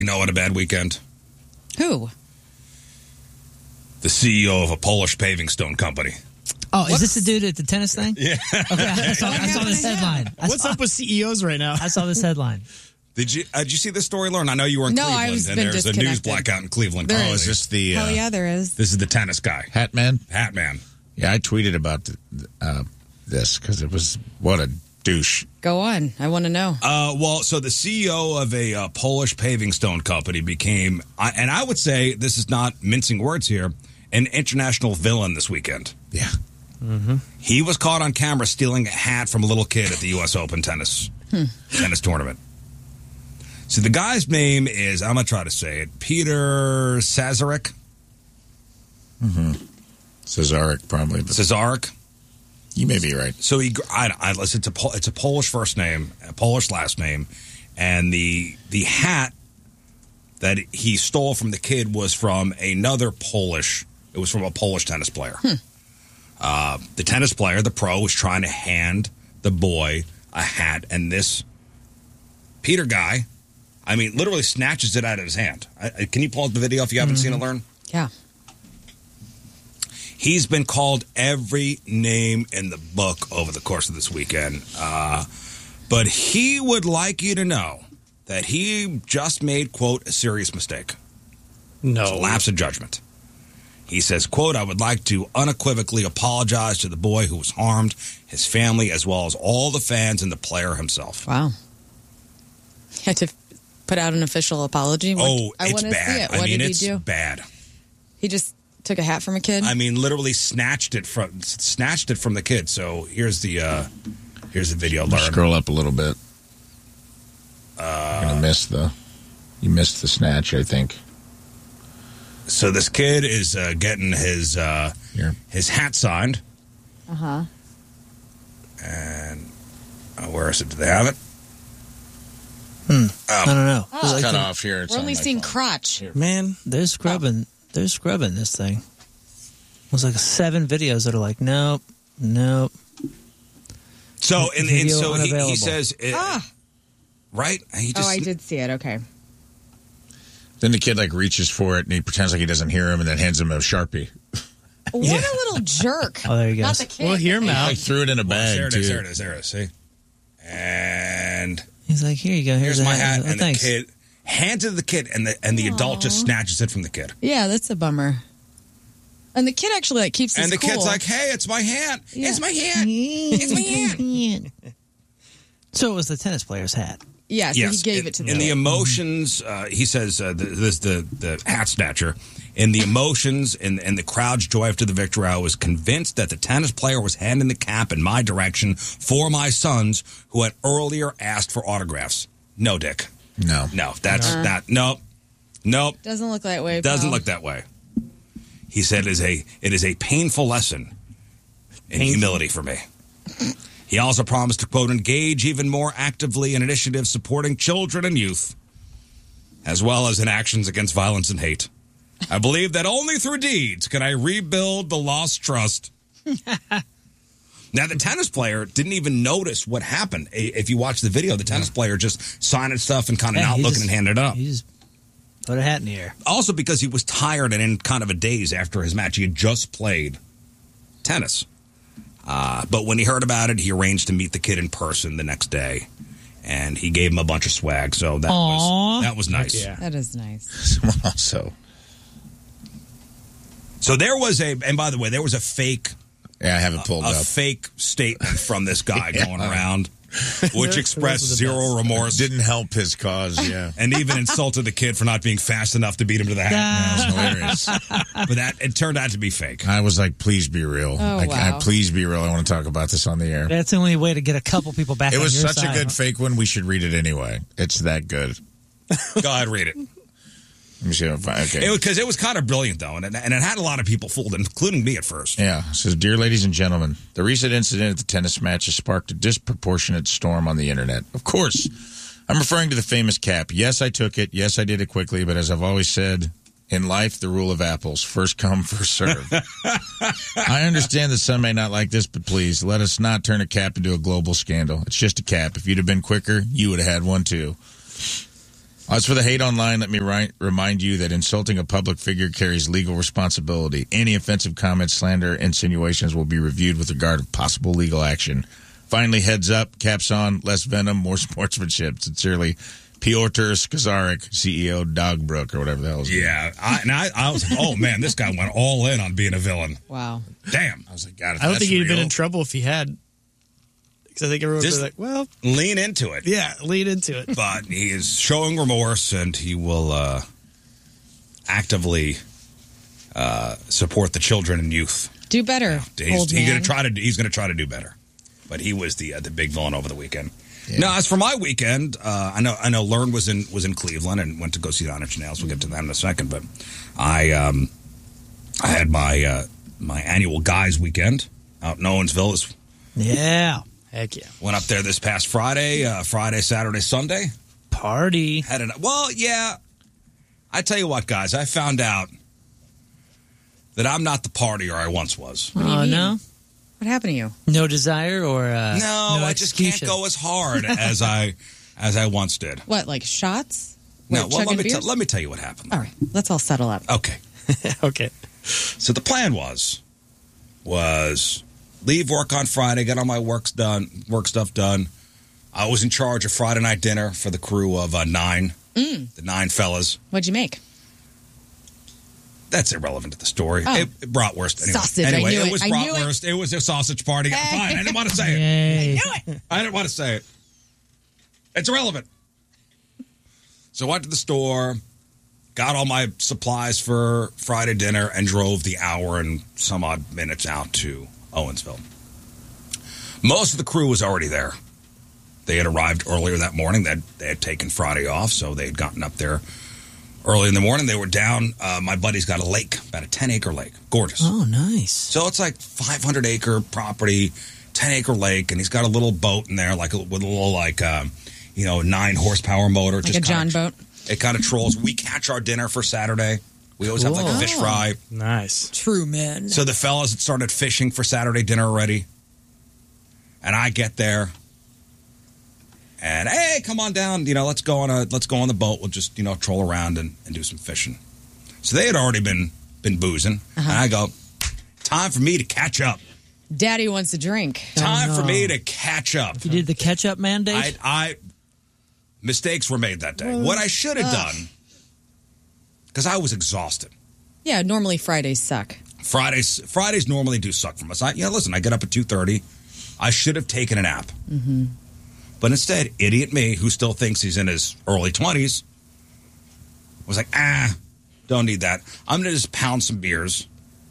You know what a bad weekend? Who? The CEO of a Polish paving stone company. Oh, is this the dude at the tennis thing? Yeah. Okay, I saw this headline. What's up with CEOs right now? I saw this headline. Did you see this story, Lauren? I know you were in Cleveland, and there's a news blackout in Cleveland. Is this the... Hell yeah, there is. This is the tennis guy. Hat Man? Hat Man. Yeah, I tweeted about this because it was... What a douche. Go on. I want to know. So the CEO of a Polish paving stone company became, and I would say, this is not mincing words here, an international villain this weekend. Yeah. Mm-hmm. He was caught on camera stealing a hat from a little kid at the U.S. Open tennis tournament. So the guy's name is, I'm going to try to say it, Peter Sazarek. Mm-hmm. Cesarek, probably. Cesarek. You may be right. So it's a Polish first name, a Polish last name, and the hat that he stole from the kid was from another Polish. It was from a Polish tennis player. The tennis player, the pro, was trying to hand the boy a hat, and this Peter guy, I mean, literally snatches it out of his hand. Can you pull up the video if you haven't seen it, Lauren? Yeah. He's been called every name in the book over the course of this weekend. But he would like you to know that he just made, quote, a serious mistake. No. It's a lapse of judgment. He says, quote, I would like to unequivocally apologize to the boy who was harmed, his family, as well as all the fans and the player himself. Wow. Had to put out an official apology? It's bad. See it. What did he do? It's bad. He just took a hat from a kid? I mean, literally snatched it from the kid. So here's the video. Lauren. Scroll up a little bit. You're gonna miss you missed the snatch, I think. So this kid is getting his hat signed. Uh-huh. And where is it? Do they have it? I don't know. Oh. Cut off here. We're only seeing crotch. Man, they're scrubbing this thing. It was like 7 videos that are like, nope. So he says, right? I did see it. Okay. Then the kid reaches for it and he pretends like he doesn't hear him and then hands him a Sharpie. What a little jerk. Oh, there you go. Not the kid. Well, hear him out. I threw it in a bag, there it too. is. There it is. See? And he's like, here you go. here's my hat. Oh, And thanks. the kid hands it to the kid, and the adult just snatches it from the kid. Yeah, that's a bummer. And the kid actually keeps his And the cool. kid's like, hey, it's my hat. Yeah. It's my hat. It's my hat. So it was the tennis player's hat. Yeah, so he gave it to in the kid. emotions, he says, the hat snatcher, in the emotions and the crowd's joy after the victory, I was convinced that the tennis player was handing the cap in my direction for my sons who had earlier asked for autographs. No, Dick. No. That's not. Nope. Doesn't look that way. Doesn't pal. look that way. He said it is a painful lesson in humility for me. He also promised to, quote, engage even more actively in initiatives supporting children and youth, as well as in actions against violence and hate. I believe that only through deeds can I rebuild the lost trust. Now, the tennis player didn't even notice what happened. If you watch the video, the tennis player just signed stuff and kind of not looking and handed it up. He just put a hat in the air. Also because he was tired and in kind of a daze after his match. He had just played tennis. But when he heard about it, he arranged to meet the kid in person the next day. And he gave him a bunch of swag. So that was nice. Yeah. That is nice. Someone also. So there was and by the way, there was a fake. Yeah, I have it pulled up. A fake statement from this guy going around, which expressed zero remorse. Didn't help his cause, yeah. And even insulted the kid for not being fast enough to beat him to the hat. That was hilarious. But it turned out to be fake. I was like, please be real. wow. Please be real. I want to talk about this on the air. That's the only way to get a couple people back It on was your such side. a good fake one. We should read it anyway. It's that good. Go ahead, read it. Let me see if I okay. Because it was kind of brilliant, though, and it had a lot of people fooled, including me at first. Yeah, it says, dear ladies and gentlemen, the recent incident at the tennis match has sparked a disproportionate storm on the internet. Of course, I'm referring to the famous cap. Yes, I took it. Yes, I did it quickly. But as I've always said, in life, the rule of apples, first come, first serve. I understand that some may not like this, but please, let us not turn a cap into a global scandal. It's just a cap. If you'd have been quicker, you would have had one too. As for the hate online, let me remind you that insulting a public figure carries legal responsibility. Any offensive comments, slander, insinuations will be reviewed with regard to possible legal action. Finally, heads up, caps on, less venom, more sportsmanship. Sincerely, Piotr Skazarik, CEO Dogbrook, or whatever the hell his name is. Yeah, I was like, oh man, this guy went all in on being a villain. Wow. Damn. I was like, God, if I don't that's think he'd been real- in trouble if he had. Because I think everyone would Just- be like, well, Lean into it. yeah, lead into it. But he is showing remorse, and he will actively support the children and youth. Do better, old man. He's gonna try to do better. But he was the big villain over the weekend. Yeah. Now, as for my weekend, I know Learn was in Cleveland and went to go see the Nine Inch Nails. We'll get to that in a second. But I had my annual guys weekend out in Owensville. Yeah. Heck yeah. Went up there this past Friday, Saturday, Sunday. Party. Yeah. I tell you what, guys, I found out that I'm not the partier I once was. What do you Oh, mean? no? What happened to you? No desire or No, I just can't execution? go as hard as I once did. What, like shots? No, Like well, chugging beers? let me tell you what happened. All right, let's all settle up. Okay. Okay. So the plan was leave work on Friday, get all my work stuff done. I was in charge of Friday night dinner for the crew of 9, the 9 fellas. What'd you make? That's irrelevant to the story. Oh. It bratwurst. Anyway. Sausage, I Anyway, knew it it. was I knew bratwurst. It was a sausage party. Hey. Fine. I didn't want to say it. Yay. I didn't want to say it. It's irrelevant. So I went to the store, got all my supplies for Friday dinner, and drove the hour and some odd minutes out to Owensville. Most of the crew was already there. They had arrived earlier that morning. They had taken Friday off, so they had gotten up there early in the morning. They were down. My buddy's got a lake, about a 10-acre lake. Gorgeous. Oh, nice. So it's like 500-acre property, 10-acre lake, and he's got a little boat in there, with a little 9-horsepower motor. Like a John boat? It kind of trolls. We catch our dinner for Saturday. We always have like a Cool. fish fry. Nice. True men. So the fellas had started fishing for Saturday dinner already. And I get there. And hey, come on down. Let's go on the boat. We'll just troll around and do some fishing. So they had already been boozing, and I go, time for me to catch up. Daddy wants a drink. Time for no. me to catch up. You did the catch-up mandate? Mistakes were made that day. What I should have done, because I was exhausted. Yeah, normally Fridays suck. Fridays normally do suck from us. Listen, I get up at 2:30. I should have taken a nap. Mm-hmm. But instead, idiot me, who still thinks he's in his early 20s, was like, don't need that. I'm going to just pound some beers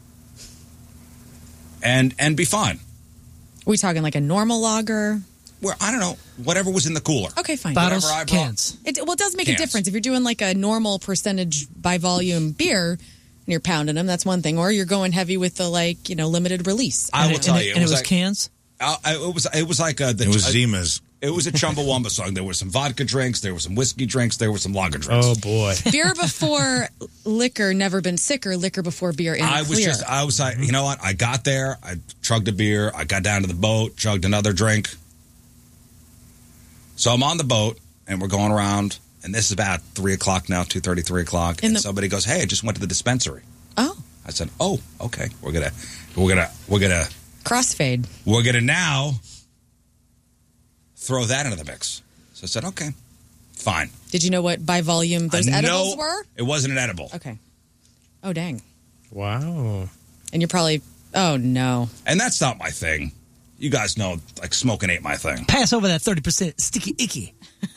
and be fine. Are we talking like a normal lager? Well, I don't know. Whatever was in the cooler. Okay, fine. Bottles, whatever I brought. cans. It does make Cans. a difference. If you're doing like a normal percentage by volume beer and you're pounding them, that's one thing. Or you're going heavy with the limited release. I will tell you. And it was like, cans? It was like It was Zima's. It was a Chumbawamba song. There were some vodka drinks, there were some whiskey drinks, there were some lager drinks. Oh, boy. Beer before liquor, never been sicker. Liquor before beer in I the was clear. like, you know what? I got there, I chugged a beer, I got down to the boat, chugged another drink. So I'm on the boat, and we're going around, and this is about 3 o'clock now, 2:30, 3 o'clock, and somebody goes, hey, I just went to the dispensary. Oh, I said, oh, okay. We're gonna crossfade. We're gonna now throw that into the mix. So I said, okay, fine. Did you know what by volume those edibles were? It wasn't an edible. Okay. Oh, dang. Wow. And you're probably, oh, no. And that's not my thing. You guys know, like, smoking ain't my thing. Pass over that 30% sticky icky.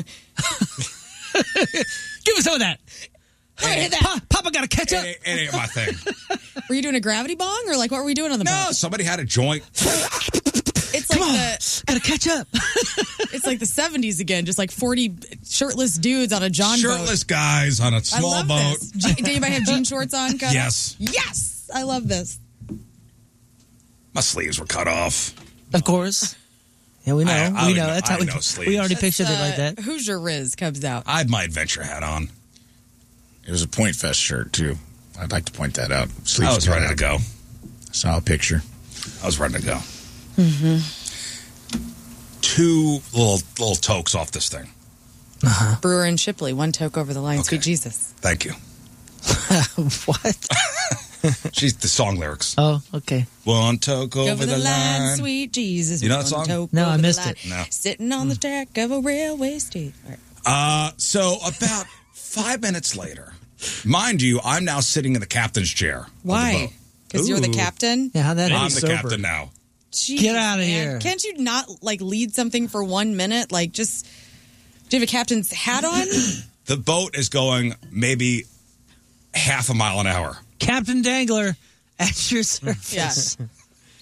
Give me some of that. Hey, that. Papa got to catch up. It ain't my thing. Were you doing a gravity bong or like what were we doing on the No, boat? somebody had a joint. It's like Got to catch up. it's like the 70s again, just like 40 shirtless dudes on a John boat. Shirtless guys on a I small love boat. this. Did anybody have jean shorts on? Cut Yes. off? Yes. I love this. My sleeves were cut off. Of course. Yeah, we know. I we would know. know- That's I how would we, know sleeves. we already pictured it like that. Hoosier Riz comes out. I had my adventure hat on. It was a Point Fest shirt, too. I'd like to point that out. I Sleeves was cut ready to out. go. Saw a picture. I was ready to go. Mm-hmm. Two little tokes off this thing. Brewer and Shipley, one toke over the line. Okay. Sweet Jesus. Thank you. What? She's the song lyrics. Oh, okay. One toke over the line. Sweet Jesus. You know that One song? toke No, I over the missed line. it. No. Sitting on the track of a railway station. All right. So about 5 minutes later, mind you, I'm now sitting in the captain's chair. of the Why? boat. Because you're the Ooh. captain? Yeah, how'd that I'm happen? the sober. captain now. Jeez, Get outta man. here. Can't you not lead something for 1 minute? Just do you have a captain's hat on? The boat is going maybe half a mile an hour. Captain Dangler at your service. Yeah.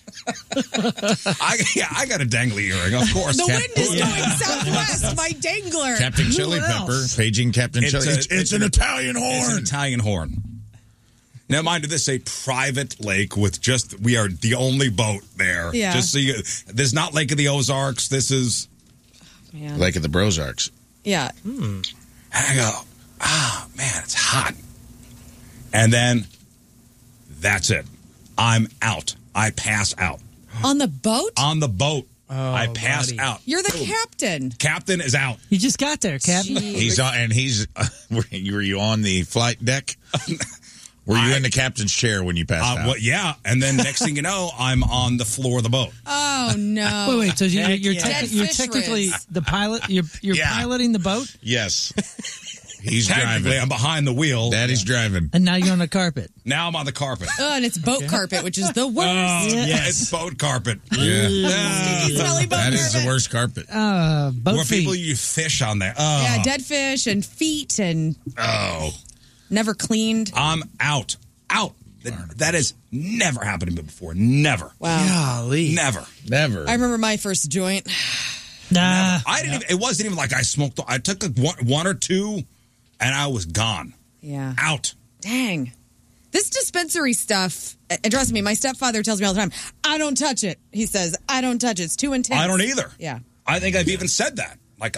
I got a dangly earring, of course. The wind is going southwest. My dangler. Captain Chili Who Pepper, else? paging Captain It's Chili. a- It's an Italian It's an horn. Italian horn. Now, mind you, this is a private lake with we are the only boat there. Yeah. Just so you, this is not Lake of the Ozarks. This is, Man. Lake of the Brozarks. Yeah. and I go, man, it's hot. And then that's it. I'm out. I pass out. On the boat? On the boat, I pass buddy. out. You're the captain. Captain is out. You just got there, Captain. Jeez. He's on, and he's. Were you on the flight deck? Were you in the captain's chair when you passed out? Well, yeah. And then next thing you know, I'm on the floor of the boat. Oh, no. Wait. So you're, Heck you're, yeah. tec- Dead you're fish technically riz. the pilot. You're Yeah. piloting the boat, Yes. He's Technically, driving. I'm behind the wheel. Daddy's driving. and now you're on the carpet. Now I'm on the carpet. Oh, and it's boat carpet, which is the worst. It's boat carpet. Yeah. Stinky, smelly boat That is carpet. the worst carpet. Boat Where feet. people use fish on there. Oh, Yeah, dead fish and feet and oh. never cleaned. I'm out. Out. That has never happened to me before. Never. Wow. Golly. Never. Never. I remember my first joint. Nah. I didn't even, it wasn't even like I smoked. I took one or two and I was gone. Yeah. Out. Dang. This dispensary stuff, and trust me, my stepfather tells me all the time, I don't touch it. He says, I don't touch it. It's too intense. I don't either. Yeah. I think I've even said that. Like,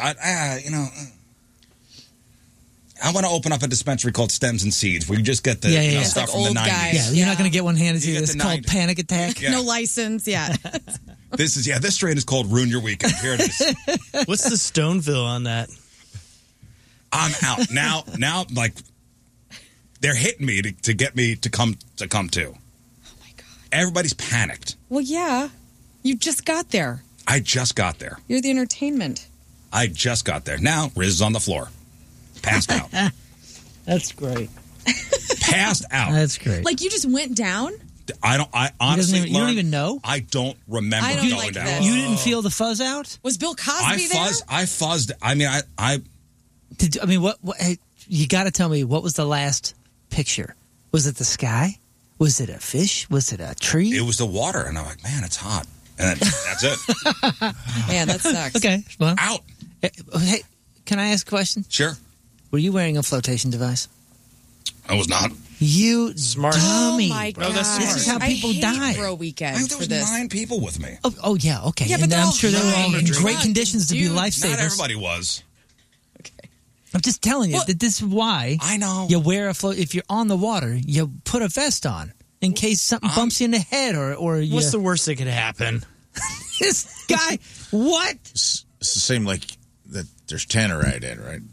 I want to open up a dispensary called Stems and Seeds where you just get the Yeah, yeah, yeah. stuff It's from like the old 90s. guys. Yeah, you're not going to get one handed to You you. get It's the called 90. Panic Attack. Yeah. No license. Yeah. This strain is called Ruin Your Weekend. Here it is. What's the Stoneville on that? I'm out. Now, like, they're hitting me to get me to come to. Oh, my God. Everybody's panicked. Well, yeah. You just got there. I just got there. You're the entertainment. I just got there. Now, Riz is on the floor. Passed out. That's great. Passed out. That's great. Like, you just went down? I honestly you don't learned- even know? I don't remember I don't going like down. this. You didn't feel the fuzz out? Was Bill Cosby I fuzzed. I mean, I What hey, you got to tell me, what was the last picture? Was it the sky? Was it a fish? Was it a tree? it was the water, and I'm like, man, it's hot, and then, that's it. there? Man, that sucks. Okay. Well, Out. hey, can I ask a question? Sure, Were you wearing a flotation device? I was not. You Smart. dummy. Oh, my God. that's This is how people I hate die. Bro I weekend think there for was this. 9 people with me. Oh, yeah, okay. Yeah, but and they're I'm all sure they were all high in and great drunk, conditions to be dude. lifesavers. Not everybody was. Okay. I'm just telling you Well- that this is why I know. you wear a float. If you're on the water, you put a vest on in case something bumps you in the head or you. What's the worst that could happen? This guy, what? It's the same like that. There's Tannerite in, right?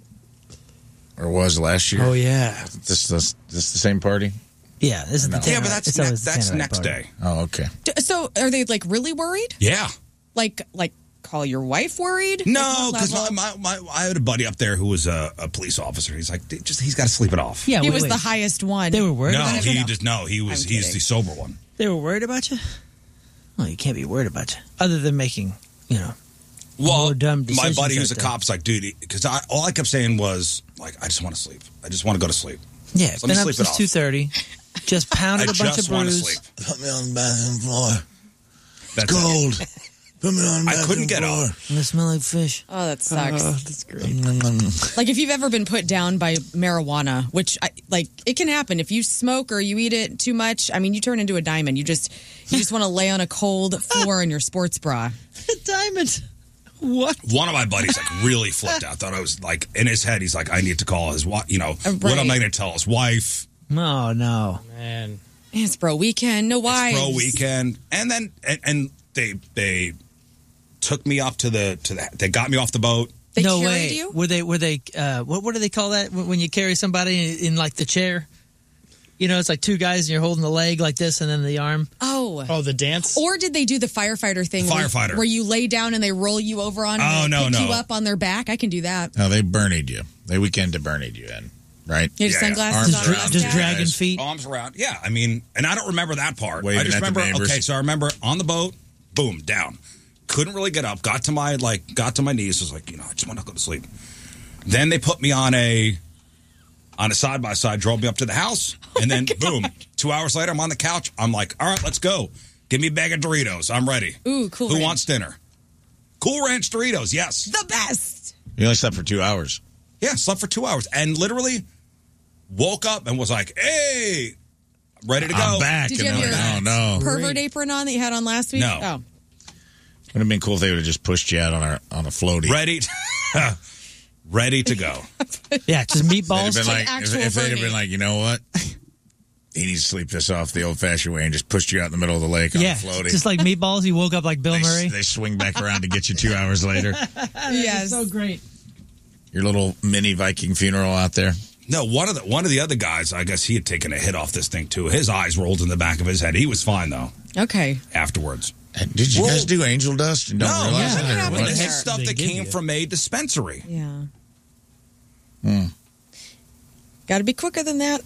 Or was last year? Oh, yeah. This the same party? Yeah, this is the No. Yeah, Tannerite. but that's It's always the that's Tannerite next party. day. Oh, okay. So, are they like really worried? Yeah. Like, call your wife worried? No, Like, what because level? I had a buddy up there who was a police officer. He's like, he's got to sleep it off. Yeah, he wait, was wait. the highest one. They were worried No, about you? he's kidding. the sober one. They were worried about you? Well, you can't be worried about you. Other than making, Well, More dumb my decisions buddy who's a right there. cop's like, dude, because all I kept saying was like, I just want to sleep. I just want to go to sleep. yeah, Let me been up sleep it since off. 2:30. Just I pounded a bunch just of want to brews. sleep. Put me on the bathroom floor. That's it. Cold. Put me on the I couldn't get up. And they smell like fish. Oh, that sucks. That's great. Like, if you've ever been put down by marijuana, which, it can happen. If you smoke or you eat it too much, I mean, you turn into a diamond. You just want to lay on a cold floor in your sports bra. Diamond. What? One of my buddies like really flipped out. Thought I was like in his head. He's like, I need to call his wife. What am I going to tell his wife? Oh, no. Man. It's bro weekend. No wives. It's pro weekend, and then and they took me up to the they got me off the boat, They no carried way. you? Were they? What do they call that when you carry somebody in like the chair? You know, it's like two guys and you're holding the leg like this and then the arm. Oh. Oh, the dance? Or did they do the firefighter thing? Firefighter. Where you lay down and they roll you over on and pick you up on their back? I can do that. No, they Bernied you. They weekend to Bernied you in, right? You have sunglasses Arms on. around Just you dragging guys. feet. Arms around. Yeah, I mean, and I don't remember that part. Waving I just at the remember, neighbors. okay, so I remember on the boat, boom, down. Couldn't really get up. Got to my knees. Was like, I just want to go to sleep. Then they put me on a side-by-side, drove me up to the house, and then boom, 2 hours later, I'm on the couch. I'm like, all right, let's go. Give me a bag of Doritos. I'm ready. Ooh, Cool Who Ranch. wants dinner? Cool Ranch Doritos, yes. The best. You only slept for 2 hours. Yeah, slept for 2 hours and literally woke up and was like, hey, ready to go. I'm back. Did you and have they're your like, no. pervert apron on that you had on last week? No. Oh. Would have been cool if they would have just pushed you out on a floaty. Ready to go. Yeah, just meatballs. They'd have been like, actual if they'd have Bernie. been like, you know what? He needs to sleep this off the old-fashioned way and just pushed you out in the middle of the lake on Yeah, a floaty. just like meatballs. You woke up like Bill Murray. They swing back around to get you 2 hours later. Yes. So great. Your little mini Viking funeral out there. No, one of the other guys, I guess he had taken a hit off this thing too. His eyes rolled in the back of his head. He was fine though. Okay. Afterwards. Did you guys do angel dust and don't realize what it? Or happened what? there? This is stuff They that give came you. from a dispensary. Yeah. Got to be quicker than that.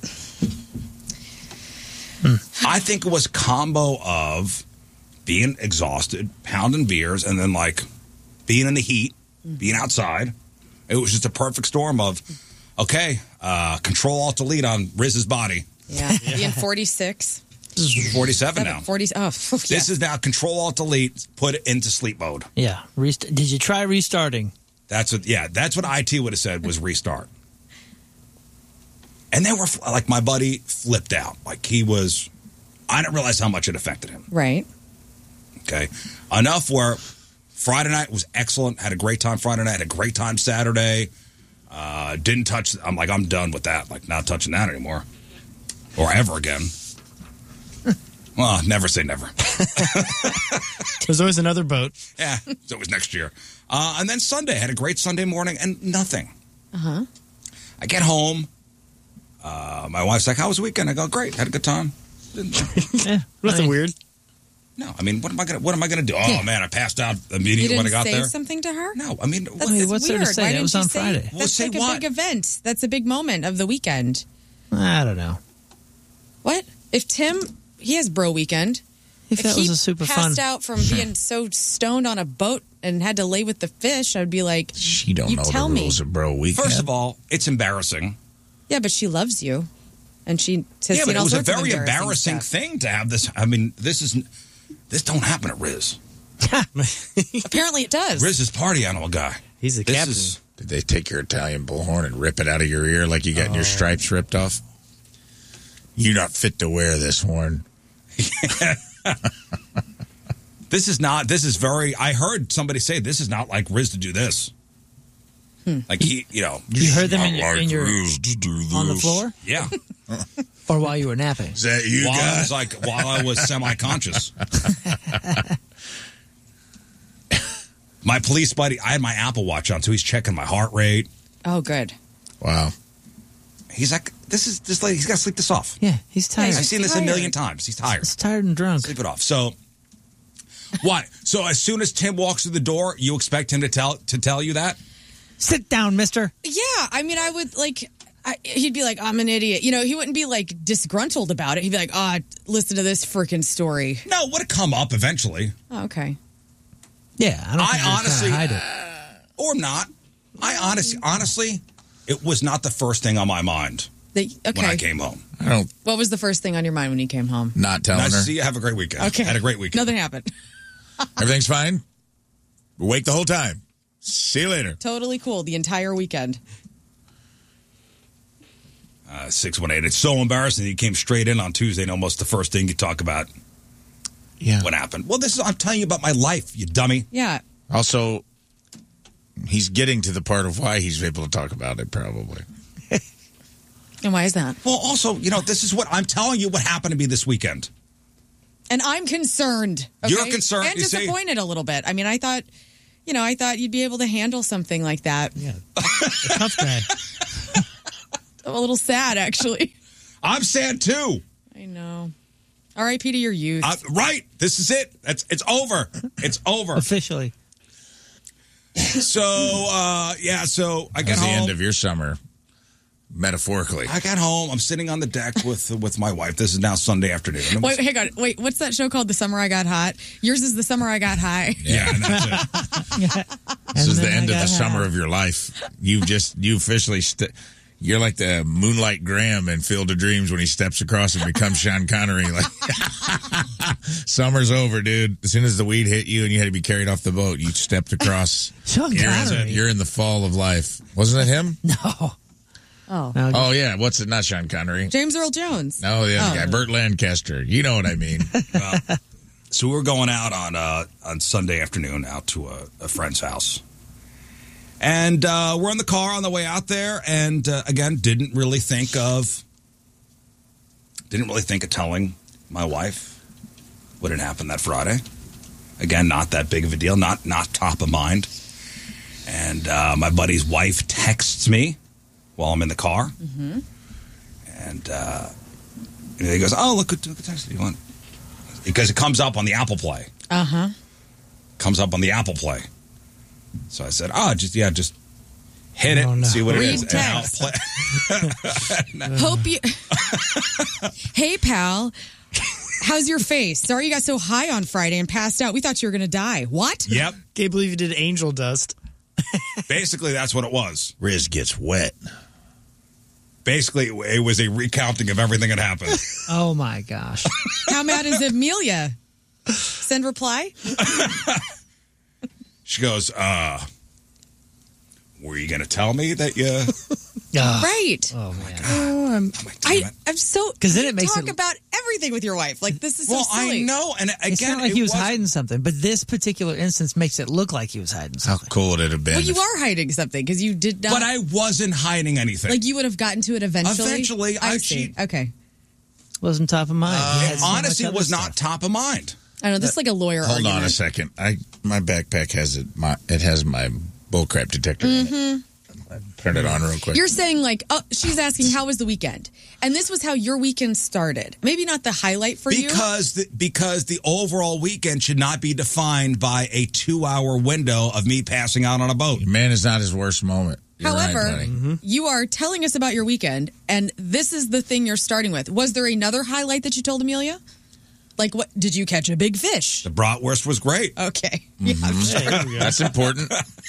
I think it was combo of being exhausted, pounding beers, and then like being in the heat, being outside. It was just a perfect storm of, okay, Control Alt Delete on Riz's body. Yeah. Being 46. 47 now. 40. Oh, This is now Control Alt Delete, put it into sleep mode. Yeah. Did you try restarting? That's what IT would have said was restart. And they were like, my buddy flipped out. Like I didn't realize how much it affected him. Right. Okay. Enough where Friday night was excellent. Had a great time Friday night. Had a great time Saturday. Didn't touch. I'm like, I'm done with that. Like, not touching that anymore. Or ever again. Well, never say never. There's always another boat. Yeah. So it was next year. And then Sunday. Had a great Sunday morning and nothing. Uh-huh. I get home. My wife's like, how was the weekend? I go, great. Had a good time. Yeah. Nothing weird. No, I mean, what am I gonna do? Oh man, I passed out You immediately didn't when I got say there. something to her? No, I mean, That's mean, what's there weird. to say? Why That didn't was you on say? Friday. Well, That's say like a what? big event. That's a big moment of the weekend. I don't know. What? If Tim, he has bro weekend. If that was a super fun. passed out from being so stoned on a boat and had to lay with the fish, I'd be like, She don't You know tell the me. rules of bro weekend. First of all, it's embarrassing. yeah, but she loves you. And she has Yeah, seen but it all was a sorts of very embarrassing stuff. thing to have this. I mean, this don't happen at Riz. Apparently it does. Riz is party animal guy. He's the This captain. is- Did they take your Italian bullhorn and rip it out of your ear like you got your stripes ripped off? You're not fit to wear this horn. This is very. I heard somebody say this is not like Riz to do this. Like he, You heard them Not in your Riz to do this. on the floor, yeah. or while you were napping. Is that you guys? While I was semi-conscious. My police buddy, I had my Apple Watch on, so he's checking my heart rate. Oh, good. Wow. He's like, this lady, he's got to sleep this off. Yeah, he's tired. he's I've seen this a tired. million times. He's tired. He's tired and drunk. Sleep it off. So, what? So as soon as Tim walks through the door, you expect him to tell you that? Sit down, mister. Yeah, I mean, I would like. He'd be like, "I'm an idiot." You know, he wouldn't be like disgruntled about it. He'd be like, "Oh, listen to this freaking story." No, would it come up eventually, Oh, okay. Yeah, I don't think he was honestly- trying to hide it. or not? I honestly, it was not the first thing on my mind when I Okay. came home. I don't. What was the first thing on your mind when you came home? Not telling Nice her. to see you. Have a great weekend. Okay. Had a great weekend. Nothing happened. Everything's fine. Awake the whole time. See you later. Totally cool. The entire weekend. 618. It's so embarrassing. You came straight in on Tuesday, and almost the first thing you talk about Yeah. what happened. Well, I'm telling you about my life, you dummy. Yeah. Also, he's getting to the part of why he's able to talk about it, probably. And why is that? Well, also, this is what I'm telling you what happened to me this weekend. And I'm concerned. Okay? You're concerned, And you see? disappointed a little bit. I mean, I thought I thought you'd be able to handle something like that. Yeah. Tough guy. I'm a little sad, actually. I'm sad too. I know. R.I.P. to your youth. Right. This is it. It's over. It's over. Officially. So, so I got That's the home. end of your summer, metaphorically. I got home. I'm sitting on the deck with my wife. This is now Sunday afternoon. Wait, hang on. Wait, what's that show called? The Summer I Got Hot? Yours is The Summer I Got High. Yeah, and that's it. This is the end of the got summer high. of your life. You officially, you're like the Moonlight Graham in Field of Dreams when he steps across and becomes Sean Connery. Like, summer's over, dude. As soon as the weed hit you and you had to be carried off the boat, you stepped across. Sean Connery. You're in the fall of life. Wasn't it him? No. Oh. No, Oh, yeah. What's it? Not Sean Connery. James Earl Jones. No, the other guy. Burt Lancaster. You know what I mean. So we were going out on Sunday afternoon out to a friend's house. And we're in the car on the way out there, and again, didn't really think of telling my wife what had happened that Friday. Again, not that big of a deal, not top of mind. And my buddy's wife texts me while I'm in the car, and he goes, "Oh, look what text you want," because it comes up on the Apple Play. Comes up on the Apple Play. So I said, just hit it, see what it Read is. text. And I'll play. Hope you. Hey, pal. How's your face? Sorry you got so high on Friday and passed out. We thought you were going to die. What? Yep. Can't believe you did angel dust. Basically, that's what it was. Riz gets wet. Basically, it was a recounting of everything that happened. Oh, my gosh. How mad is Amelia? Send reply. She goes, were you going to tell me that you... Right. Oh, man. I'm like, damn it. I'm so... 'Cause then you it makes talk it- about everything with your wife. Like, this is so Well, silly. I know. And again, It's not like he was hiding something, but this particular instance makes it look like he was hiding How something. cool would it have been? Well, you if- are hiding something because you did not... But I wasn't hiding anything. Like, you would have gotten to it eventually? Eventually, I see. Okay. Wasn't top of mind. He had so much Honestly, it other was stuff. not top of mind. I know, this is like a lawyer Hold argument. on a second. My backpack has it. It has my bullcrap detector in it. Turn it on real quick. You're saying, like, she's asking, how was the weekend? And this was how your weekend started. Maybe not the highlight for you. Because the overall weekend should not be defined by a 2-hour window of me passing out on a boat. Man is not his worst moment. You're However, right, buddy. you are telling us about your weekend, and this is the thing you're starting with. Was there another highlight that you told Amelia? Like, what? Did you catch a big fish? The bratwurst was great. Okay. Yeah, I'm sure. That's important.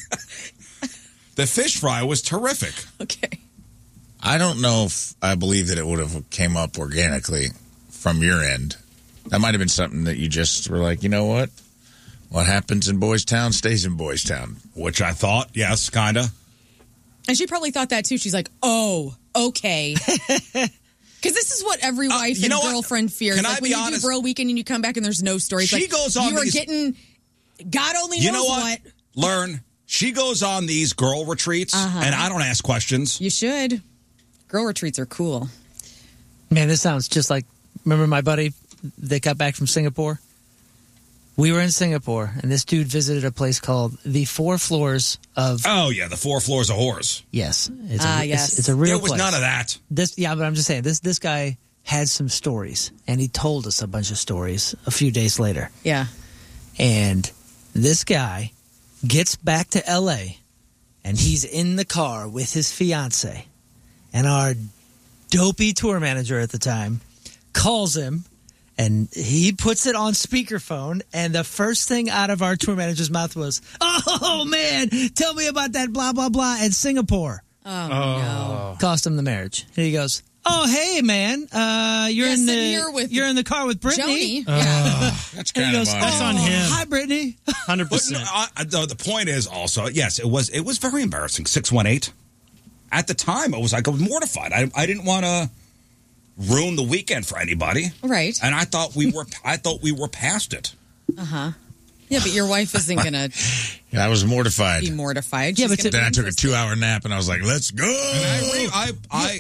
The fish fry was terrific. Okay. I don't know if I believe that it would have came up organically from your end. That might have been something that you just were like, you know what? What happens in Boys Town stays in Boys Town. Which I thought, yes, kind of. And she probably thought that, too. She's like, oh, okay. Because this is what every wife you and know what? girlfriend fears. Can Like I when be you honest? do Bro Weekend and you come back and there's no story. It's She like, goes on you are these- getting, God only knows You know what? Learn. She goes on these girl retreats, and I don't ask questions. You should. Girl retreats are cool. Man, this sounds just like, remember my buddy that got back from Singapore? We were in Singapore, and this dude visited a place called the 4 Floors of... Oh, yeah, the 4 floors of horrors. Yes. Yes. It's a real There was place. none of that. But I'm just saying, this guy had some stories, and he told us a bunch of stories a few days later. Yeah. And this guy gets back to L.A., and he's in the car with his fiance. And our dopey tour manager at the time calls him, and he puts it on speakerphone, and the first thing out of our tour manager's mouth was, "Oh, man, tell me about that blah, blah, blah in Singapore." Oh, no. Cost him the marriage. And he goes, "Oh, hey, man, you're Yeah, sitting here with you're in the car with Brittany." Joni. Yeah. That's And he kind goes, of That's on him. "Hi, Brittany." 100%. But the point is also, yes, it was very embarrassing. 618. At the time, I was mortified. I didn't want to ruin the weekend for anybody. Right. And I thought we were past it. Yeah, but your wife isn't going to Yeah, I was mortified. be mortified. Yeah, She's but gonna Then be I took a interested. 2-hour nap, and I was like, let's go.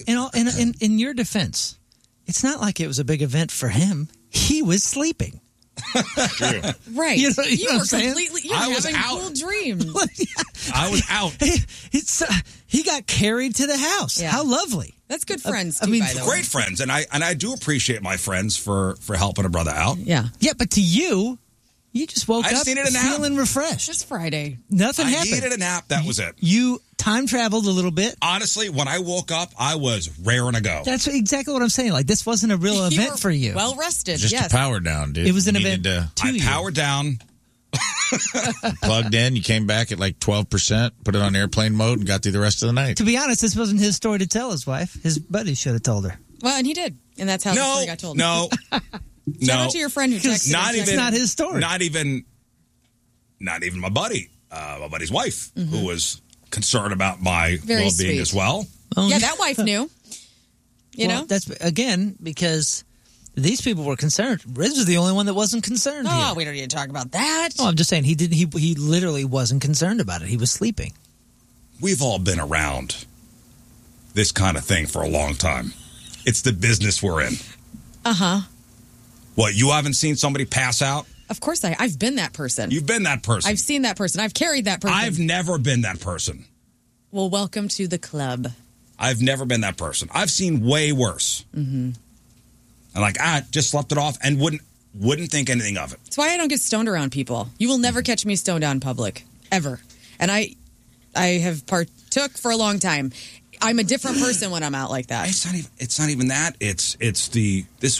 In your defense, it's not like it was a big event for him. He was sleeping. Right. You know you what were I'm saying? completely. You're I was having out. cool dreams. I was out. He got carried to the house. Yeah. How lovely. That's good friends. I Too, mean, by the way. Great friends, and I do appreciate my friends for helping a brother out. Yeah. Yeah, but to you just woke I just up needed a nap. feeling refreshed. It's Friday. Nothing I happened. needed a nap. That was it. You time traveled a little bit. Honestly, when I woke up, I was raring to go. That's exactly what I'm saying. Like, this wasn't a real You event were for you. Well rested. Just yes. a power down, dude. It was an You event needed to I you. powered down. plugged in. You came back at like 12%, put it on airplane mode, and got through the rest of the night. To be honest, this wasn't his story to tell his wife. His buddy should have told her. Well, and he did, and that's how the No, story got told. no, Shout no. out to your friend who texted. Not and even. It's not his story. Not even my buddy. My buddy's wife, who was concerned about my Very well-being sweet. as well. Yeah, that wife knew. You Well, know? that's again because these people were concerned. Riz was the only one that wasn't concerned. Oh, here. we don't need to talk about that. No, I'm just saying he didn't. He literally wasn't concerned about it. He was sleeping. We've all been around this kind of thing for a long time. It's the business we're in. Uh-huh. What, you haven't seen somebody pass out? Of course I've been that person. You've been that person. I've seen that person. I've carried that person. I've never been that person. Well, welcome to the club. I've never been that person. I've seen way worse. Mm-hmm. And like, just slept it off and wouldn't think anything of it. That's why I don't get stoned around people. You will never catch me stoned out in public, ever. And I have partook for a long time. I'm a different person when I'm out like that. It's not even that. It's this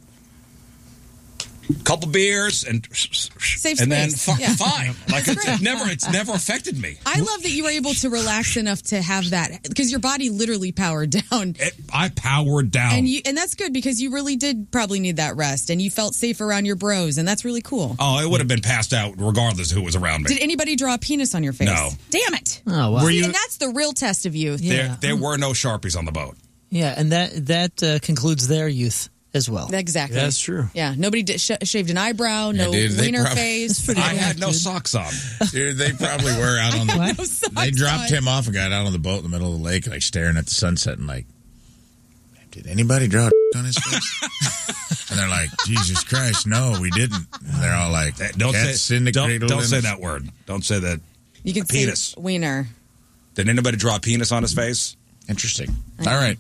couple beers and Safe and then space. Yeah. fine. Like That's great. it's never affected me. I love that you were able to relax enough to have that because your body literally powered down. I powered down. And that's good because you really did probably need that rest and you felt safe around your bros and that's really cool. Oh, it would have been passed out regardless of who was around me. Did anybody draw a penis on your face? No. Damn it. Oh wow. See, and that's the real test of youth. Yeah. There were no Sharpies on the boat. Yeah, and that concludes their youth as well. Exactly. That's true. Yeah, nobody shaved an eyebrow, no dude, they wiener probably- face. I had no socks on. Dude, they probably were out on the. What? No socks They dropped on. him off and got out on the boat in the middle of the lake, like staring at the sunset and like, did anybody draw on his face? And they're like, Jesus Christ, no, we didn't. And they're all like, Don't cats in say the don't cradle say and- that word. Don't say that. You can penis. say wiener. Did anybody draw a penis on his face? Interesting. All right.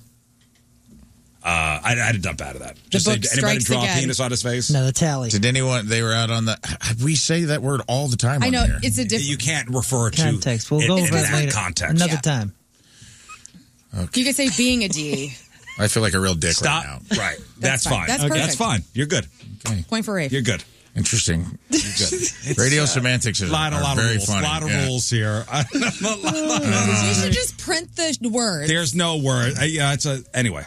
I had to dump out of that. Just say, book did anybody strikes draw again. a penis on his face? Another tally. Did anyone? They were out on the. We say that word all the time. I on know here. it's a different. You can't refer to Context. We'll it go in over it that later. context. Another Yeah. time. You could say being a D. I feel like a real dick Stop. right now. Right. That's fine. That's Okay. perfect. That's fine. You're good. Point for Rafe. You're good. Interesting. You're good. Radio semantics is lot are of very rules. funny. A lot of Yeah. rules here. You should just print the word. There's no word. Anyway.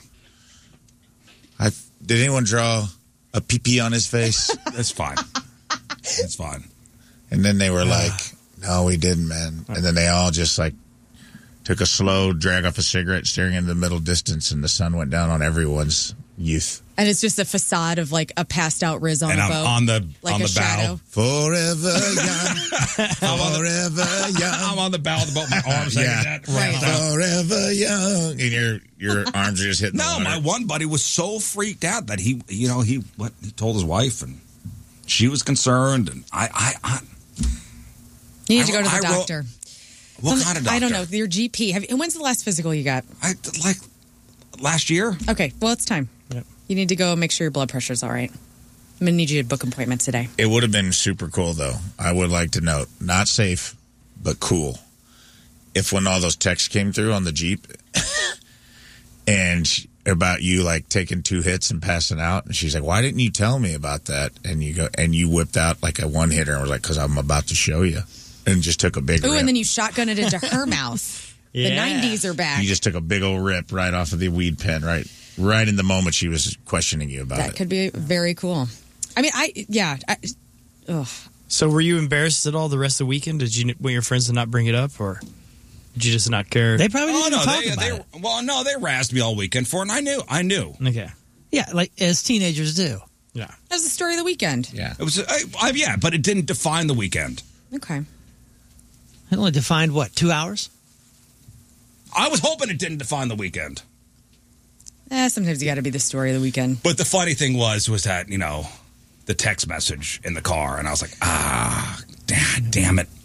Did anyone draw a pee-pee on his face? That's fine. That's fine. And then they were like, no, we didn't, man. And then they all just like took a slow drag off a cigarette, staring into the middle distance, and the sun went down on everyone's youth. And it's just a facade of like a passed out Riz on And a I'm boat. on the like on a the bow. shadow. Forever young, forever young, I'm on the bow of the boat. My arms Yeah. hanging that Right. down. forever young. And your arms are just hitting the No, water. my one buddy was so freaked out that he told his wife, and she was concerned, and I You need to go to the I wrote- doctor. what kind of doctor? I don't know. Your GP. When's the last physical you got? Like last year. Okay. Well, it's time. Yep. You need to go make sure your blood pressure's all right. I'm going to need you to book an appointment today. It would have been super cool, though. I would like to note, not safe, but cool. If when all those texts came through on the Jeep and about you like taking 2 hits and passing out, and she's like, "Why didn't you tell me about that?" And you whipped out like a one hitter and was like, "Because I'm about to show you," and just took a big Ooh, rip. and then you shotgun it into her mouth. Yeah. The 90s are back. You just took a big old rip right off of the weed pen, right in the moment she was questioning you about That it. could be very cool. I mean, ugh. So were you embarrassed at all the rest of the weekend? Did you want your friends to not bring it up, or did you just not care? They probably Oh didn't no, talk about it. well, no, they razzed me all weekend for it, and I knew. Okay. Yeah, like as teenagers do. Yeah. That was the story of the weekend. Yeah. It was, yeah, but it didn't define the weekend. Okay. It only defined what, 2 hours? I was hoping it didn't define the weekend. Sometimes you got to be the story of the weekend. But the funny thing was that, the text message in the car, and I was like, damn it.